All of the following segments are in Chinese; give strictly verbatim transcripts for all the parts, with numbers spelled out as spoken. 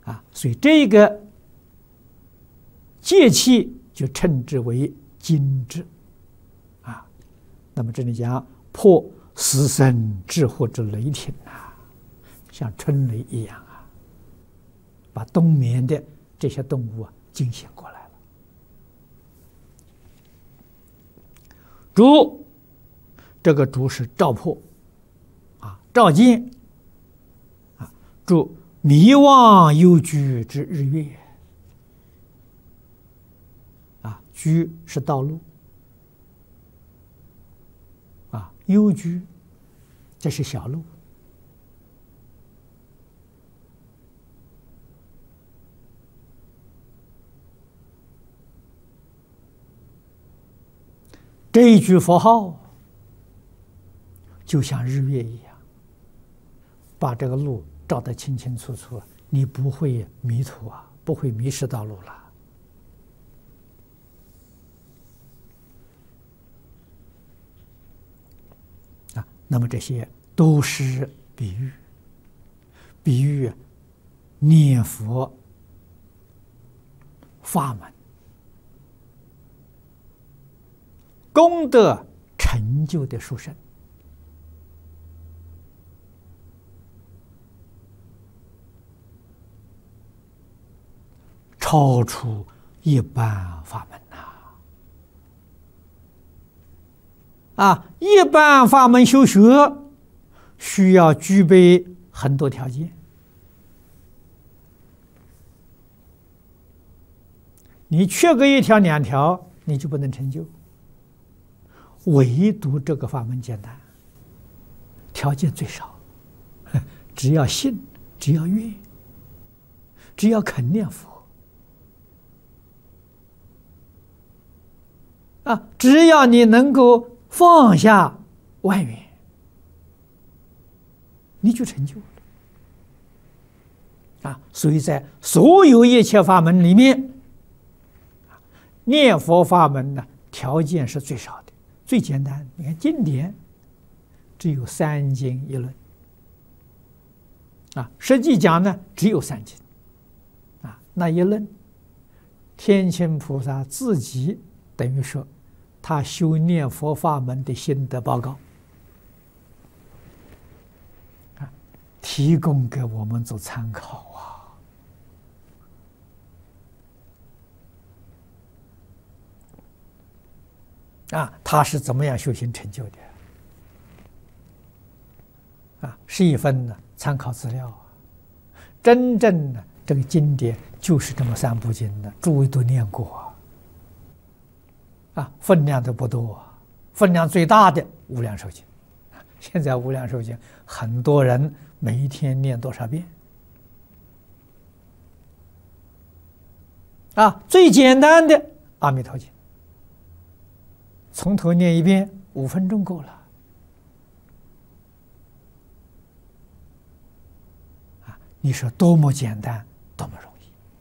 啊，所以这个节气就称之为惊蛰啊。那么这里讲破死生之祸之雷霆啊，像春雷一样啊，把冬眠的这些动物啊惊醒过来了。烛，这个烛是照破啊，照见啊，烛迷望幽居之日月啊，居是道路啊，幽居这是小路。这一句佛号就像日月一样，把这个路照得清清楚楚，你不会迷途啊，不会迷失道路了。啊，那么这些都是比喻，比喻念佛法门功德成就的殊胜。超出一般法门呐！啊，一般法门修学需要具备很多条件，你缺个一条两条，你就不能成就。唯独这个法门简单，条件最少，只要信，只要愿，只要肯念佛。啊，只要你能够放下万缘，你就成就了。啊，所以在所有一切法门里面，念佛法门呢，条件是最少的，最简单。你看经典只有三经一论，啊，实际讲呢只有三经，啊，那一论，天亲菩萨自己等于说。他修念佛法门的心得报告，啊，提供给我们做参考啊！啊，他是怎么样修行成就的？啊，是一份呢参考资料啊。真正的这个经典就是这么三部经的，诸位都念过啊。啊，分量都不多，分量最大的《无量寿经》，现在《无量寿经》很多人每一天念多少遍？啊，最简单的《阿弥陀经》，从头念一遍，五分钟够了。啊，你说多么简单，多么容易。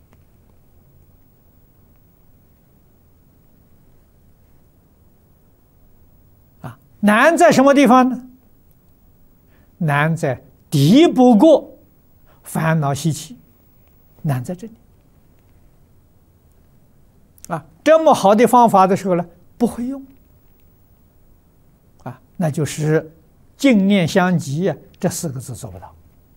难在什么地方呢？难在敌不过烦恼习气，难在这里。啊，这么好的方法的时候呢，不会用。啊，那就是净念相继这四个字做不到。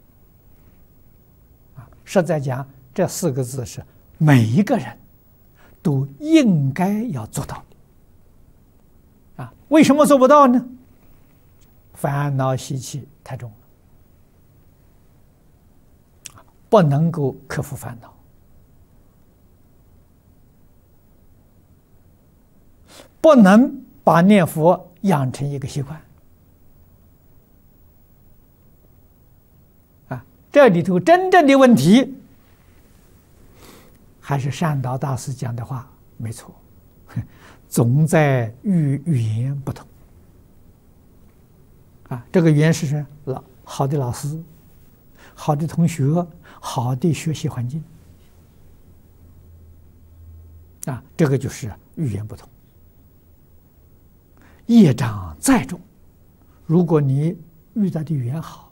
啊，实在讲，这四个字是每一个人都应该要做到。啊，为什么做不到呢？烦恼习气太重了，不能够克服烦恼，不能把念佛养成一个习惯。啊，这里头真正的问题，还是善导大师讲的话没错。总在于语言不同，啊，这个语言是什么？老好的老师、好的同学、好的学习环境，啊，这个就是语言不同。业障再重，如果你遇到的语言好，